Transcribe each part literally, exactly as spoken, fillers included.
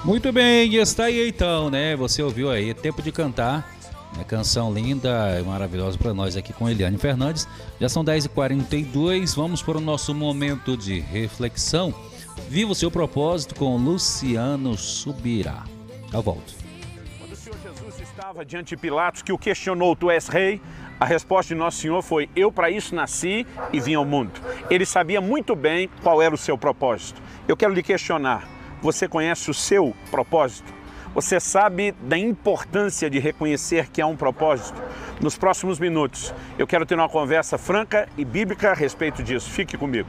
Muito bem, está aí então, né? Você ouviu aí, Tempo de Cantar, né? Canção linda e maravilhosa para nós aqui com Eliane Fernandes. Já são dez e quarenta e dois, vamos para o nosso momento de reflexão. Viva o seu propósito com Luciano Subirá. Eu volto. Quando o Senhor Jesus estava diante de Pilatos, que o questionou, tu és rei? A resposta de Nosso Senhor foi, eu para isso nasci e vim ao mundo. Ele sabia muito bem qual era o seu propósito. Eu quero lhe questionar, você conhece o seu propósito? Você sabe da importância de reconhecer que há um propósito? Nos próximos minutos, eu quero ter uma conversa franca e bíblica a respeito disso. Fique comigo.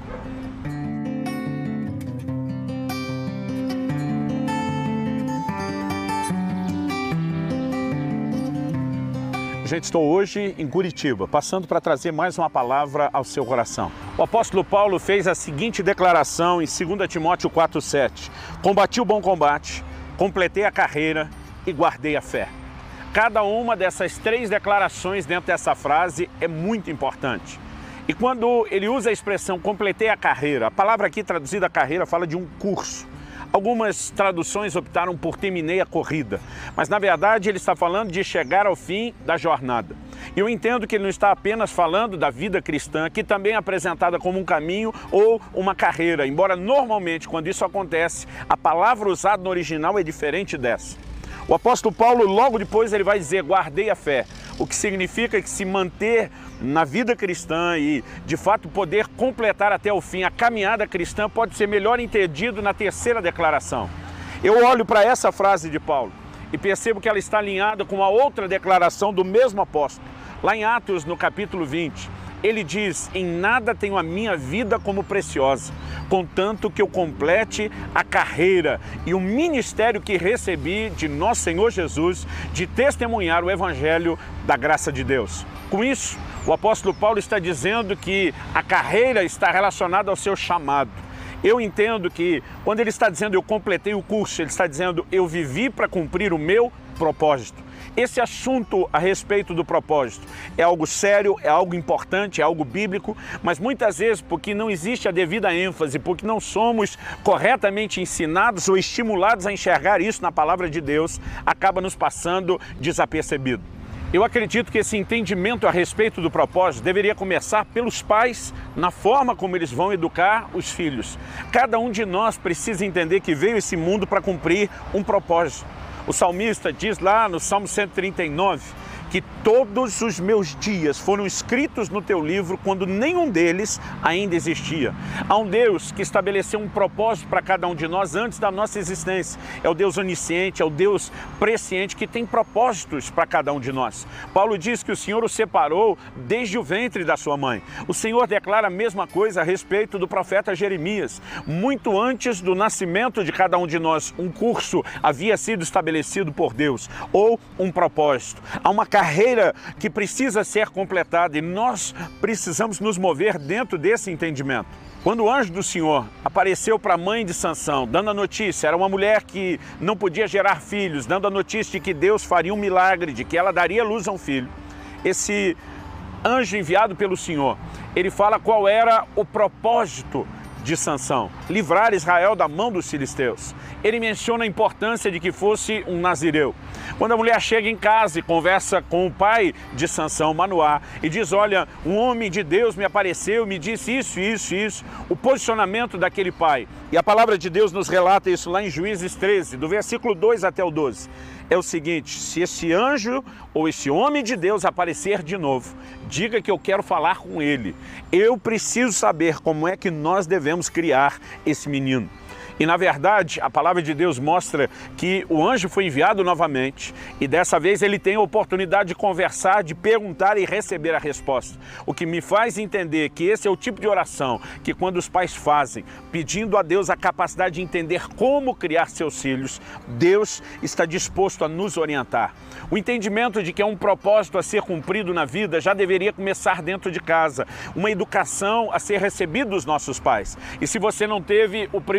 Gente, estou hoje em Curitiba, passando para trazer mais uma palavra ao seu coração. O apóstolo Paulo fez a seguinte declaração em dois Timóteo quatro, sete. Combati o bom combate, completei a carreira e guardei a fé. Cada uma dessas três declarações dentro dessa frase é muito importante. E quando ele usa a expressão completei a carreira, a palavra aqui traduzida carreira fala de um curso. Algumas traduções optaram por terminei a corrida, mas na verdade ele está falando de chegar ao fim da jornada. E eu entendo que ele não está apenas falando da vida cristã, que também é apresentada como um caminho ou uma carreira, embora normalmente quando isso acontece, a palavra usada no original é diferente dessa. O apóstolo Paulo logo depois ele vai dizer guardei a fé, o que significa que se manter na vida cristã e de fato poder completar até o fim a caminhada cristã pode ser melhor entendido na terceira declaração. Eu olho para essa frase de Paulo e percebo que ela está alinhada com a outra declaração do mesmo apóstolo. Lá em Atos, no capítulo vinte, ele diz, em nada tenho a minha vida como preciosa, contanto que eu complete a carreira e o ministério que recebi de nosso Senhor Jesus, de testemunhar o evangelho da graça de Deus. Com isso, o apóstolo Paulo está dizendo que a carreira está relacionada ao seu chamado. Eu entendo que quando ele está dizendo eu completei o curso, ele está dizendo eu vivi para cumprir o meu propósito. Esse assunto a respeito do propósito é algo sério, é algo importante, é algo bíblico, mas muitas vezes porque não existe a devida ênfase, porque não somos corretamente ensinados ou estimulados a enxergar isso na palavra de Deus, acaba nos passando desapercebido. Eu acredito que esse entendimento a respeito do propósito deveria começar pelos pais, na forma como eles vão educar os filhos. Cada um de nós precisa entender que veio esse mundo para cumprir um propósito. O salmista diz lá no Salmo cento e trinta e nove que todos os meus dias foram escritos no teu livro quando nenhum deles ainda existia. Há um Deus que estabeleceu um propósito para cada um de nós antes da nossa existência. É o Deus onisciente, é o Deus presciente que tem propósitos para cada um de nós. Paulo diz que o Senhor o separou desde o ventre da sua mãe. O Senhor declara a mesma coisa a respeito do profeta Jeremias. Muito antes do nascimento de cada um de nós, um curso havia sido estabelecido por Deus, ou um propósito. Há uma carreira que precisa ser completada e nós precisamos nos mover dentro desse entendimento. Quando o anjo do Senhor apareceu para a mãe de Sansão, dando a notícia, era uma mulher que não podia gerar filhos, dando a notícia de que Deus faria um milagre, de que ela daria luz a um filho. Esse anjo enviado pelo Senhor, ele fala qual era o propósito de Sansão, livrar Israel da mão dos filisteus. Ele menciona a importância de que fosse um nazireu. Quando a mulher chega em casa e conversa com o pai de Sansão, Manoá, e diz, olha, um homem de Deus me apareceu, me disse isso, isso, isso, o posicionamento daquele pai. E a palavra de Deus nos relata isso lá em Juízes treze, do versículo dois até o doze. É o seguinte, se esse anjo ou esse homem de Deus aparecer de novo, diga que eu quero falar com ele. Eu preciso saber como é que nós devemos criar esse menino. E na verdade, a palavra de Deus mostra que o anjo foi enviado novamente e dessa vez ele tem a oportunidade de conversar, de perguntar e receber a resposta. O que me faz entender que esse é o tipo de oração que quando os pais fazem, pedindo a Deus a capacidade de entender como criar seus filhos, Deus está disposto a nos orientar. O entendimento de que é um propósito a ser cumprido na vida já deveria começar dentro de casa, uma educação a ser recebida dos nossos pais. E se você não teve o privilégio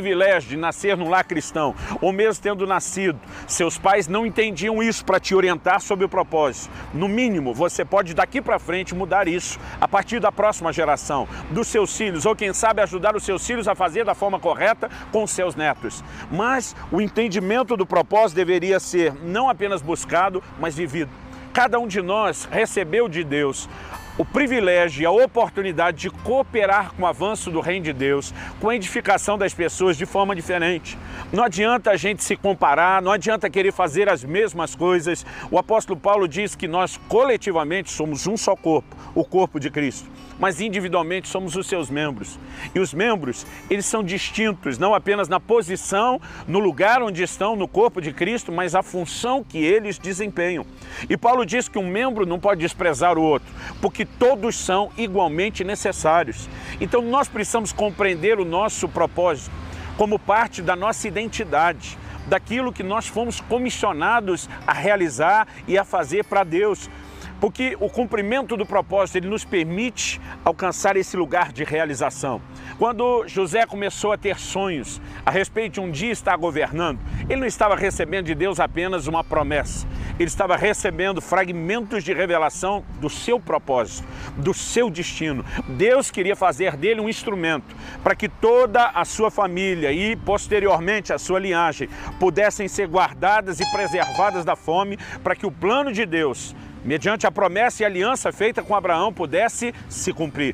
propósito de nascer num lar cristão, ou mesmo tendo nascido, seus pais não entendiam isso para te orientar sobre o propósito. No mínimo, você pode daqui para frente mudar isso a partir da próxima geração, dos seus filhos, ou quem sabe ajudar os seus filhos a fazer da forma correta com os seus netos. Mas o entendimento do propósito deveria ser não apenas buscado, mas vivido. Cada um de nós recebeu de Deus o privilégio e a oportunidade de cooperar com o avanço do reino de Deus, com a edificação das pessoas de forma diferente. Não adianta a gente se comparar, não adianta querer fazer as mesmas coisas. O apóstolo Paulo diz que nós coletivamente somos um só corpo, o corpo de Cristo, mas individualmente somos os seus membros. E os membros, eles são distintos, não apenas na posição, no lugar onde estão no corpo de Cristo, mas a função que eles desempenham. E Paulo diz que um membro não pode desprezar o outro, porque todos são igualmente necessários. Então nós precisamos compreender o nosso propósito como parte da nossa identidade, daquilo que nós fomos comissionados a realizar e a fazer para Deus. Porque o cumprimento do propósito, ele nos permite alcançar esse lugar de realização. Quando José começou a ter sonhos a respeito de um dia estar governando, ele não estava recebendo de Deus apenas uma promessa. Ele estava recebendo fragmentos de revelação do seu propósito, do seu destino. Deus queria fazer dele um instrumento para que toda a sua família e, posteriormente, a sua linhagem pudessem ser guardadas e preservadas da fome, para que o plano de Deus, mediante a promessa e aliança feita com Abraão, pudesse se cumprir.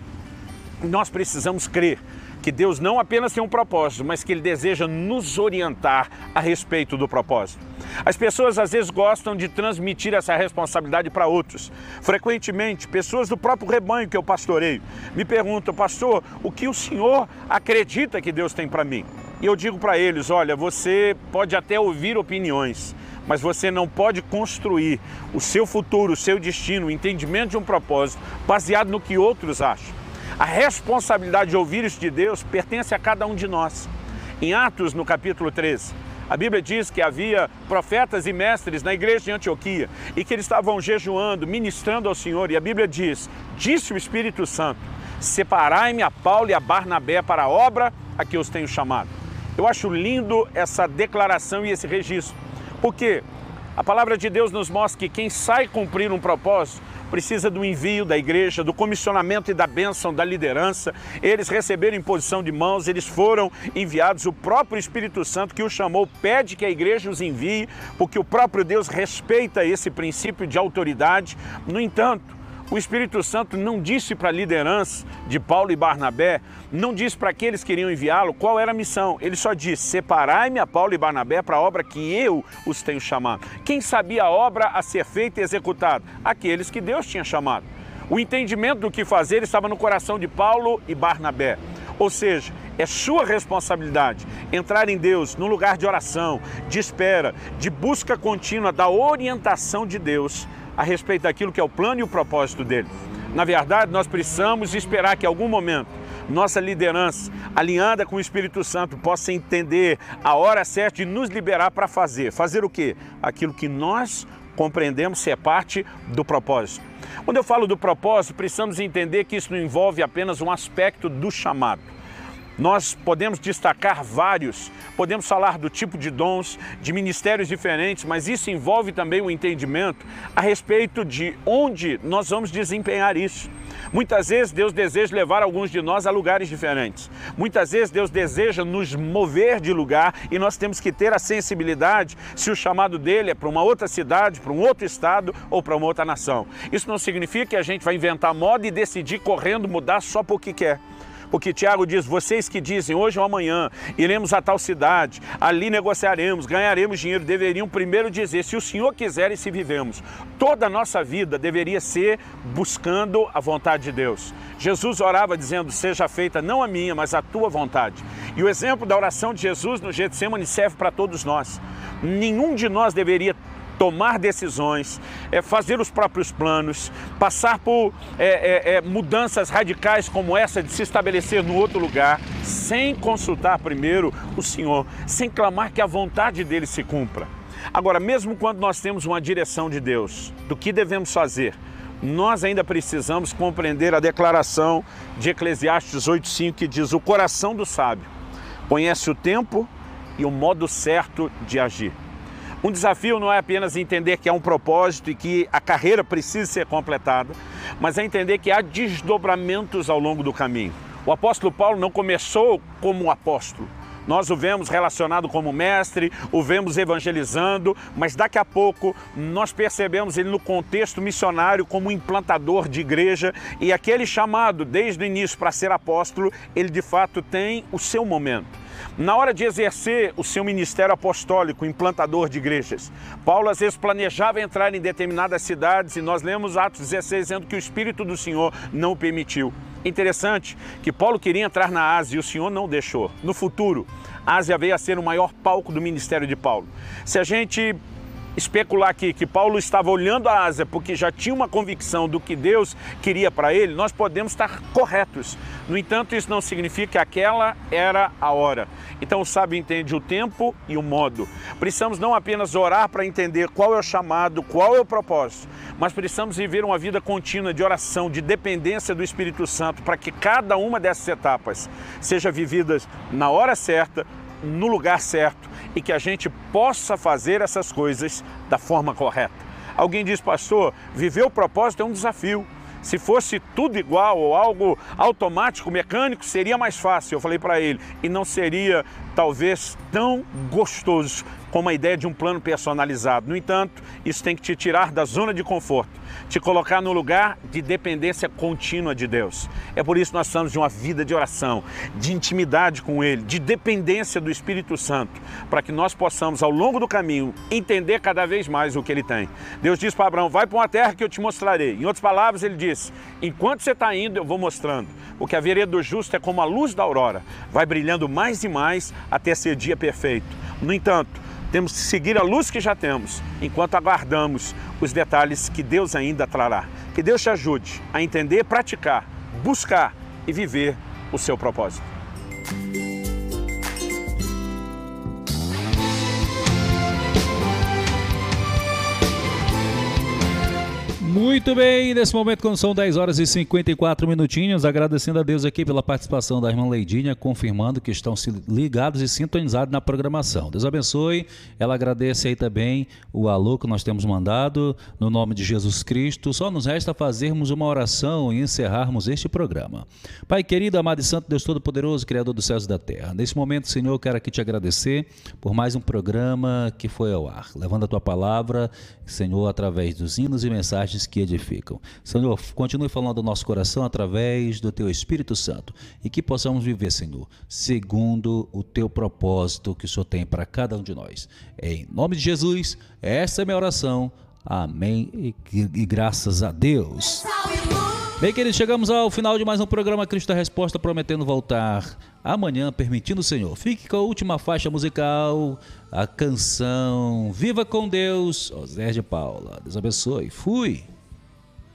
Nós precisamos crer que Deus não apenas tem um propósito, mas que Ele deseja nos orientar a respeito do propósito. As pessoas às vezes gostam de transmitir essa responsabilidade para outros. Frequentemente, pessoas do próprio rebanho que eu pastoreio me perguntam: pastor, o que o senhor acredita que Deus tem para mim? E eu digo para eles: olha, você pode até ouvir opiniões, mas você não pode construir o seu futuro, o seu destino, o entendimento de um propósito baseado no que outros acham. A responsabilidade de ouvir isso de Deus pertence a cada um de nós. Em Atos, no capítulo treze, a Bíblia diz que havia profetas e mestres na igreja de Antioquia e que eles estavam jejuando, ministrando ao Senhor. E a Bíblia diz: disse o Espírito Santo, separai-me a Paulo e a Barnabé para a obra a que os tenho chamado. Eu acho lindo essa declaração e esse registro. Porque a palavra de Deus nos mostra que quem sai cumprir um propósito precisa do envio da igreja, do comissionamento e da bênção da liderança. Eles receberam imposição de mãos, eles foram enviados. O próprio Espírito Santo que os chamou pede que a igreja os envie, porque o próprio Deus respeita esse princípio de autoridade. No entanto, o Espírito Santo não disse para a liderança de Paulo e Barnabé, não disse para aqueles que iriam enviá-lo qual era a missão. Ele só disse: separai-me a Paulo e Barnabé para a obra que eu os tenho chamado. Quem sabia a obra a ser feita e executada? Aqueles que Deus tinha chamado. O entendimento do que fazer estava no coração de Paulo e Barnabé. Ou seja, é sua responsabilidade entrar em Deus num lugar de oração, de espera, de busca contínua da orientação de Deus a respeito daquilo que é o plano e o propósito dele. Na verdade, nós precisamos esperar que em algum momento nossa liderança, alinhada com o Espírito Santo, possa entender a hora certa de nos liberar para fazer. Fazer o quê? Aquilo que nós compreendemos ser parte do propósito. Quando eu falo do propósito, precisamos entender que isso não envolve apenas um aspecto do chamado. Nós podemos destacar vários, podemos falar do tipo de dons, de ministérios diferentes, mas isso envolve também o entendimento a respeito de onde nós vamos desempenhar isso. Muitas vezes Deus deseja levar alguns de nós a lugares diferentes. Muitas vezes Deus deseja nos mover de lugar e nós temos que ter a sensibilidade se o chamado dele é para uma outra cidade, para um outro estado ou para uma outra nação. Isso não significa que a gente vai inventar moda e decidir correndo mudar só porque quer. Porque Tiago diz: vocês que dizem hoje ou amanhã iremos a tal cidade, ali negociaremos, ganharemos dinheiro, deveriam primeiro dizer: se o Senhor quiser e se vivemos. Toda a nossa vida deveria ser buscando a vontade de Deus. Jesus orava dizendo: seja feita não a minha, mas a tua vontade. E o exemplo da oração de Jesus no Getsemane serve para todos nós. Nenhum de nós deveria tomar decisões, é, fazer os próprios planos, passar por é, é, é, mudanças radicais como essa de se estabelecer no outro lugar, sem consultar primeiro o Senhor, sem clamar que a vontade dele se cumpra. Agora, mesmo quando nós temos uma direção de Deus do que devemos fazer, nós ainda precisamos compreender a declaração de Eclesiastes oito, cinco, que diz: o coração do sábio conhece o tempo e o modo certo de agir. Um desafio não é apenas entender que há um propósito e que a carreira precisa ser completada, mas é entender que há desdobramentos ao longo do caminho. O apóstolo Paulo não começou como um apóstolo. Nós o vemos relacionado como mestre, o vemos evangelizando, mas daqui a pouco nós percebemos ele no contexto missionário como implantador de igreja, e aquele chamado desde o início para ser apóstolo, ele de fato tem o seu momento. Na hora de exercer o seu ministério apostólico, implantador de igrejas, Paulo às vezes planejava entrar em determinadas cidades e nós lemos Atos dezesseis dizendo que o Espírito do Senhor não o permitiu. Interessante que Paulo queria entrar na Ásia e o Senhor não deixou. No futuro, a Ásia veio a ser o maior palco do ministério de Paulo. Se a gente especular aqui que Paulo estava olhando a Ásia porque já tinha uma convicção do que Deus queria para ele, nós podemos estar corretos. No entanto, isso não significa que aquela era a hora. Então o sábio entende o tempo e o modo. Precisamos não apenas orar para entender qual é o chamado, qual é o propósito, mas precisamos viver uma vida contínua de oração, de dependência do Espírito Santo, para que cada uma dessas etapas seja vivida na hora certa, no lugar certo, e que a gente possa fazer essas coisas da forma correta. Alguém diz, pastor, viver o propósito é um desafio. Se fosse tudo igual ou algo automático, mecânico, seria mais fácil. Eu falei para ele, e não seria talvez tão gostoso como a ideia de um plano personalizado. No entanto, isso tem que te tirar da zona de conforto, te colocar no lugar de dependência contínua de Deus. É por isso que nós precisamos de uma vida de oração, de intimidade com Ele, de dependência do Espírito Santo, para que nós possamos, ao longo do caminho, entender cada vez mais o que Ele tem. Deus diz para Abraão, vai para uma terra que eu te mostrarei. Em outras palavras, Ele disse, enquanto você está indo, eu vou mostrando, porque a vereda do justo é como a luz da aurora, vai brilhando mais e mais até ser dia perfeito. No entanto, temos que seguir a luz que já temos, enquanto aguardamos os detalhes que Deus ainda trará. Que Deus te ajude a entender, praticar, buscar e viver o seu propósito. Muito bem, nesse momento, quando são dez horas e cinquenta e quatro minutinhos, agradecendo a Deus aqui pela participação da irmã Leidinha, confirmando que estão ligados e sintonizados na programação. Deus abençoe, ela agradece aí também o alô que nós temos mandado, no nome de Jesus Cristo. Só nos resta fazermos uma oração e encerrarmos este programa. Pai querido, amado e santo Deus Todo-Poderoso, Criador dos céus e da terra, nesse momento, Senhor, eu quero aqui te agradecer por mais um programa que foi ao ar, levando a tua palavra, Senhor, através dos hinos e mensagens que edificam. Senhor, continue falando do nosso coração através do teu Espírito Santo e que possamos viver, Senhor, segundo o teu propósito que o Senhor tem para cada um de nós. Em nome de Jesus, essa é a minha oração. Amém e, e graças a Deus. Bem, queridos, chegamos ao final de mais um programa Cristo da Resposta, prometendo voltar amanhã, permitindo o Senhor. Fique com a última faixa musical, a canção Viva com Deus, Osés de Paula. Deus abençoe. Fui!